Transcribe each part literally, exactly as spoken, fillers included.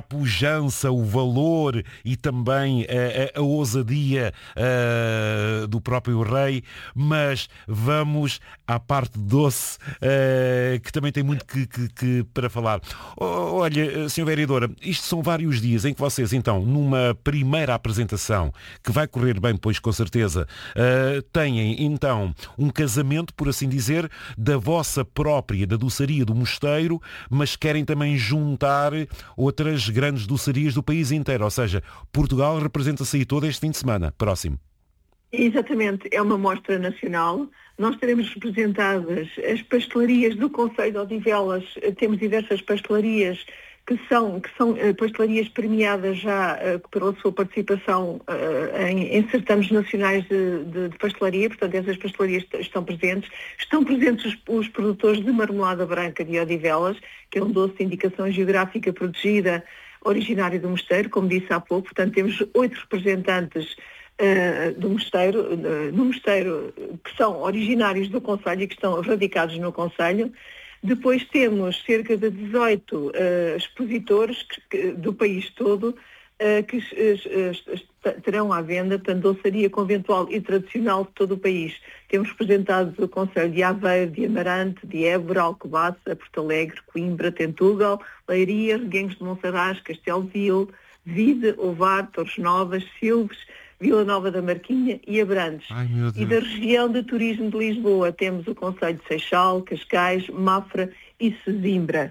pujança, o valor e também a, a, a ousadia uh, do próprio rei, mas vamos à parte doce, uh, que também tem muito que, que, que para falar. Olha, senhora Vereadora, isto são vários dias em que vocês, então, numa primeira apresentação, que vai correr bem, pois com certeza, uh, têm, então, um casamento, por assim dizer, da vossa própria, da doçaria do Mosteiro, mas querem também juntar outras grandes doçarias do país inteiro, ou seja, Portugal representa-se aí todo este fim de semana próximo. Exatamente, é uma mostra nacional. Nós teremos representadas as pastelarias do Concelho de Odivelas. Temos diversas pastelarias que são, que são uh, pastelarias premiadas já uh, pela sua participação uh, em, em certames nacionais de, de, de pastelaria. Portanto, essas pastelarias estão presentes. Estão presentes os, os produtores de marmelada branca de Odivelas, que é um doce de indicação geográfica protegida, originário do Mosteiro, como disse há pouco. Portanto, temos oito representantes Uh, do Mosteiro, uh, no Mosteiro, que são originários do Concelho e que estão radicados no Concelho. Depois temos cerca de dezoito uh, expositores que, que, do país todo uh, que uh, uh, terão à venda, portanto, doçaria conventual e tradicional de todo o país. Temos representados o Concelho de Aveiro, de Amarante, de Évora, Alcobaça, Porto Alegre, Coimbra, Tentugal, Leiria, Reguengos de Monsaraz, Castelo Vil, Vide, Ovar, Torres Novas, Silves, Vila Nova da Marquinha e Abrantes. Ai, e da região de turismo de Lisboa temos o Concelho de Seixal, Cascais, Mafra e Sesimbra,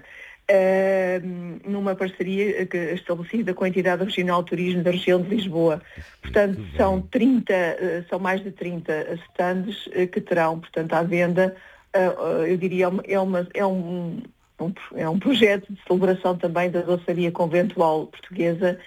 uh, numa parceria que, estabelecida com a entidade regional de turismo da região de Lisboa. Portanto, são trinta, uh, são mais de trinta stands uh, que terão, portanto, à venda. Uh, uh, eu diria, é, uma, é um, um, é um projeto de celebração também da doçaria conventual portuguesa.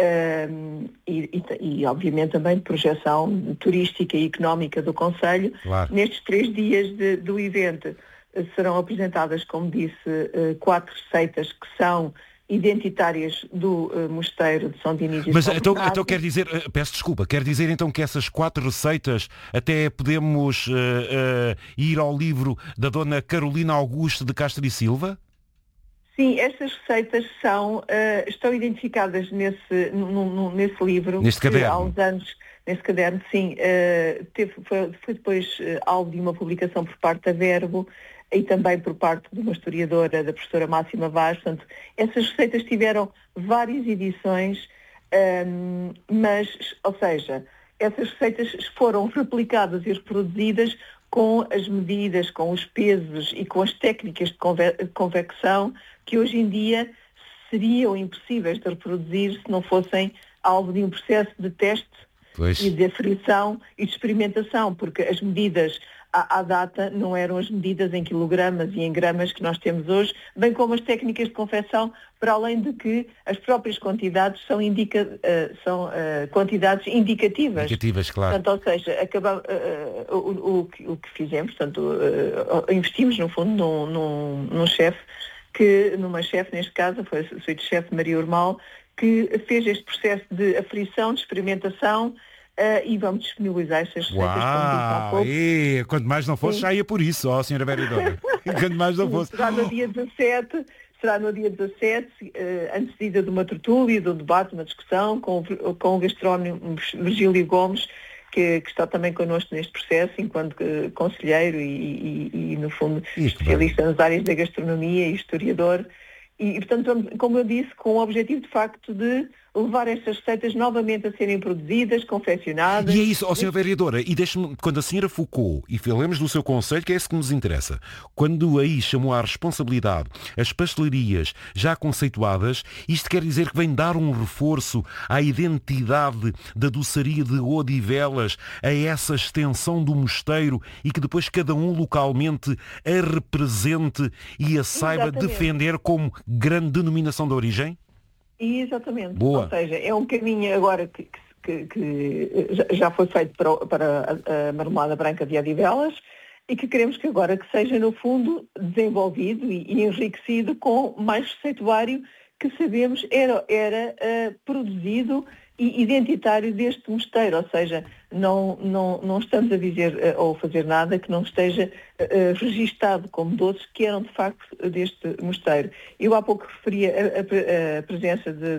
Um, e, e, e, obviamente, também de projeção turística e económica do Concelho. Claro. Nestes três dias de, do evento serão apresentadas, como disse, quatro receitas que são identitárias do uh, Mosteiro de São Dionísio de Mas São então, Bernardo. então quer dizer, peço desculpa, quer dizer então que essas quatro receitas até podemos uh, uh, ir ao livro da Dona Carolina Augusto de Castro e Silva? Sim, estas receitas são, uh, estão identificadas nesse, no, no, nesse livro. Neste caderno. Há uns anos, nesse caderno, sim. Uh, teve, foi, foi depois uh, alvo de uma publicação por parte da Verbo e também por parte de uma historiadora, da professora Máxima Vaz. Portanto, essas receitas tiveram várias edições, um, mas, ou seja, essas receitas foram replicadas e reproduzidas com as medidas, com os pesos e com as técnicas de conve- convecção que hoje em dia seriam impossíveis de reproduzir se não fossem alvo de um processo de teste Pois. e de aferição e de experimentação, porque as medidas à, à data não eram as medidas em quilogramas e em gramas que nós temos hoje, bem como as técnicas de confecção, para além de que as próprias quantidades são, indica, uh, são uh, quantidades indicativas. Indicativas, claro. Portanto, ou seja, acaba, uh, o, o, o que fizemos, portanto, uh, investimos no fundo num, num, num chefe, que, numa chefe, neste caso, foi a suíte-chefe Maria Urmal, que fez este processo de aferição, de experimentação, uh, e vamos disponibilizar estas receitas, como disse há Uau! pouco. E, quanto mais não fosse, Sim. já ia por isso, ó, senhora Vereadora. Quanto mais não fosse. Será no dia dezassete, será no dia dezassete, uh, antecedida de uma tertúlia, de um debate, uma discussão com, com o gastrónomo Virgílio Gomes, que, que está também connosco neste processo, enquanto uh, conselheiro e, e, e, no fundo, Isto especialista bem. nas áreas da gastronomia e historiador. E, e, portanto, vamos, como eu disse, com o objetivo, de facto, de levar estas receitas novamente a serem produzidas, confeccionadas. E é isso, ó senhora Vereadora, e deixe-me, quando a senhora Foucault, e falamos do seu conselho, que é esse que nos interessa, quando aí chamou à responsabilidade as pastelarias já conceituadas, isto quer dizer que vem dar um reforço à identidade da doçaria de Odivelas, a essa extensão do mosteiro, e que depois cada um localmente a represente e a saiba Exatamente. defender como grande denominação de origem? Exatamente. Boa. Ou seja, é um caminho agora que, que, que já foi feito para, para a, a marmelada branca de Odivelas e que queremos que agora que seja, no fundo, desenvolvido e, e enriquecido com mais receituário que sabemos era, era uh, produzido e identitário deste mosteiro, ou seja, não, não, não estamos a dizer uh, ou fazer nada que não esteja uh, registado como doces que eram de facto deste mosteiro. Eu há pouco referia a, a, a presença de